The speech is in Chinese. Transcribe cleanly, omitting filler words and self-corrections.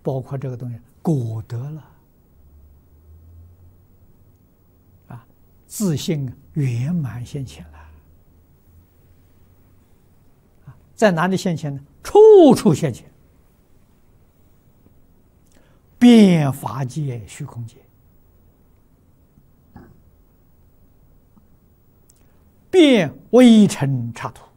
包括这个东西果得了啊，自信圆满现前了啊，在哪里现前呢？处处现前，遍法界、虚空界，遍微尘刹土。